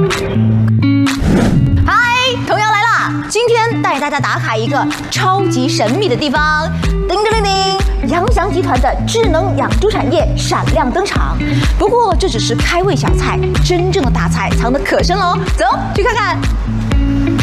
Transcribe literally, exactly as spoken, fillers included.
嗨，童谣来啦！今天带大家打卡一个超级神秘的地方。叮叮铃铃，杨翔集团的智能养猪产业闪亮登场。不过这只是开胃小菜，真正的大菜藏得可深喽！走去看看。